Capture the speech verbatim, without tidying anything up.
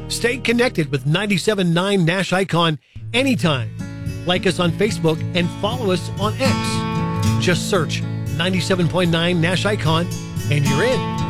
Stay connected with ninety-seven point nine Nash Icon anytime. Like us on Facebook and follow us on X. Just search ninety-seven point nine Nash Icon and you're in.